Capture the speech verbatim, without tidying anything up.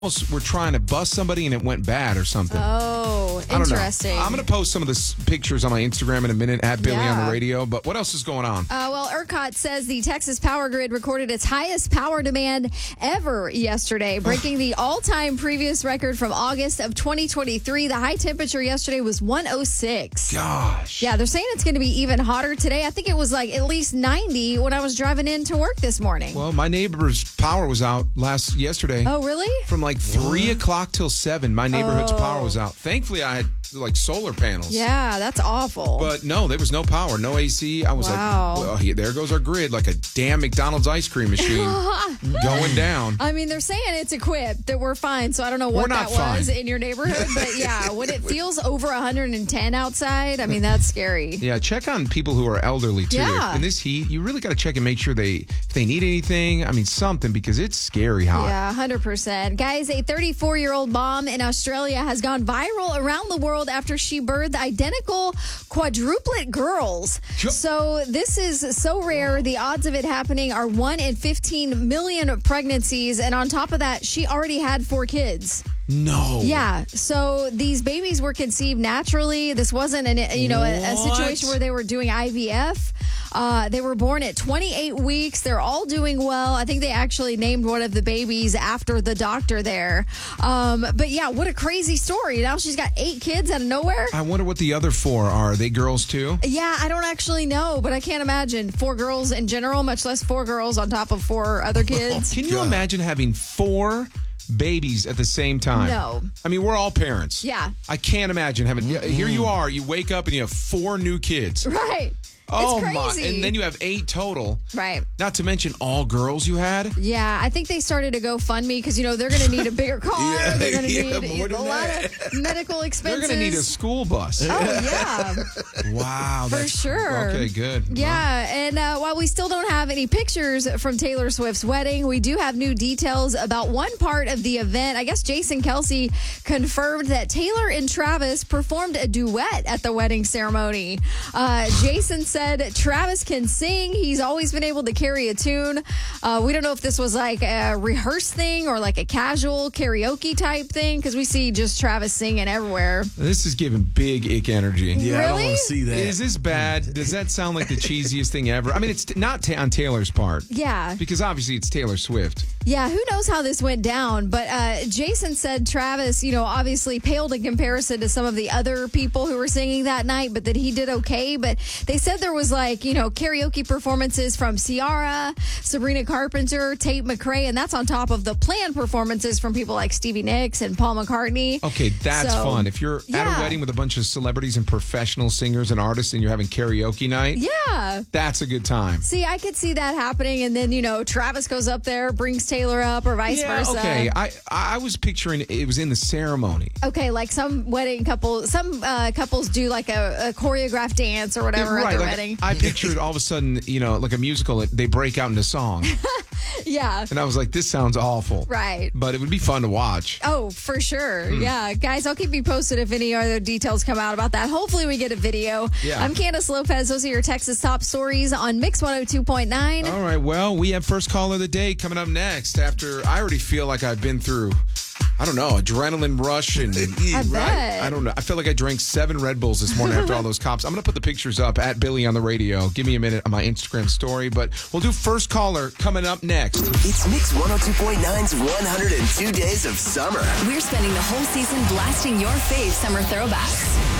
almost were trying to bust somebody and it went bad or something. Oh, I don't know. interesting. I'm going to post some of the s- pictures on my Instagram in a minute at Billy Yeah. on the radio. But what else is going on? Uh, well, ERCOT says the Texas power grid recorded its highest power demand ever yesterday, breaking the all-time previous record from August of twenty twenty-three. The high temperature yesterday was one oh six. Gosh. Yeah, they're saying it's going to be even hotter today. I think it was like at least ninety when I was driving into work this morning. Well, my neighbor's power was out last yesterday. Oh, really? From like three o'clock till seven, my neighborhood's Oh. power was out. Thankfully, I had like solar panels. Yeah, that's awful. But no, there was no power, no A C. I was Wow. like, well, here, there goes our grid, like a damn McDonald's ice cream machine going down. I mean, they're saying it's equipped, that we're fine. So I don't know what We're not that was fine. in your neighborhood. But yeah, when it feels over one hundred ten outside, I mean, that's scary. Yeah, check on people who are elderly too. Yeah. If in this heat, you really got to check and make sure they if they need anything. I mean, something because it's scary hot. Yeah, one hundred percent. Guys, a thirty-four-year-old mom in Australia has gone viral around the world after she birthed identical quadruplet girls. Sure. So this is so rare. The odds of it happening are one in fifteen million pregnancies. And on top of that, she already had four kids. No. Yeah. So these babies were conceived naturally. This wasn't an, you know, a, a What? situation where they were doing I V F. Uh, they were born at twenty-eight weeks. They're all doing well. I think they actually named one of the babies after the doctor there. Um, but yeah, what a crazy story. Now she's got eight kids out of nowhere. I wonder what the other four are. Are they girls too? Yeah, I don't actually know, but I can't imagine four girls in general, much less four girls on top of four other kids. Can you imagine having four babies at the same time? No. I mean, we're all parents. Yeah. I can't imagine having. Here you are. You wake up and you have four new kids. Right. Oh it's my! crazy. And then you have eight total. Right. Not to mention all girls you had. Yeah, I think they started to GoFundMe because, you know, they're going to need a bigger car. Yeah, they're going to yeah, need more a than lot that. of medical expenses. They're going to need a school bus. Oh, yeah. Wow. For that's- sure. Okay, good. Yeah, and uh, while we still don't have any pictures from Taylor Swift's wedding, we do have new details about one part of the event. I guess Jason Kelsey confirmed that Taylor and Travis performed a duet at the wedding ceremony. Uh, Jason said Travis can sing. He's always been able to carry a tune. Uh, we don't know if this was like a rehearsed thing or like a casual karaoke type thing because we see just Travis singing everywhere. This is giving big ick energy. Yeah, I don't Really? want to see that. Is this bad? Does that sound like the cheesiest thing ever? I mean, it's t- not ta- on Taylor's part. Yeah. Because obviously it's Taylor Swift. Yeah, who knows how this went down, but uh, Jason said Travis, you know, obviously paled in comparison to some of the other people who were singing that night, but that he did okay. But they said there was like, you know, karaoke performances from Ciara, Sabrina Carpenter, Tate McRae, and that's on top of the planned performances from people like Stevie Nicks and Paul McCartney. Okay, that's So, fun. If you're at yeah. a wedding with a bunch of celebrities and professional singers and artists and you're having karaoke night, Yeah. that's a good time. See, I could see that happening, and then, you know, Travis goes up there, brings Taylor up, or vice Yeah, versa. okay. I I was picturing it was in the ceremony. Okay, like some wedding couple, some uh, couples do like a, a choreographed dance or whatever at right, their like, wedding. I pictured all of a sudden, you know, like a musical, they break out into song. Yeah, And I was like, this sounds awful. right. But it would be fun to watch. Oh, for sure. Hmm. Yeah. Guys, I'll keep you posted if any other details come out about that. Hopefully we get a video. Yeah. I'm Candace Lopez. Those are your Texas top stories on Mix one oh two point nine. All right, well, we have first caller of the day coming up next after I already feel like I've been through, I don't know, adrenaline rush. and I bet. I don't know. I feel like I drank seven Red Bulls this morning after all those cops. I'm going to put the pictures up at Billy on the radio. Give me a minute on my Instagram story, but we'll do first caller coming up next. It's Mix one oh two point nine's one hundred two Days of Summer. We're spending the whole season blasting your fave summer throwbacks.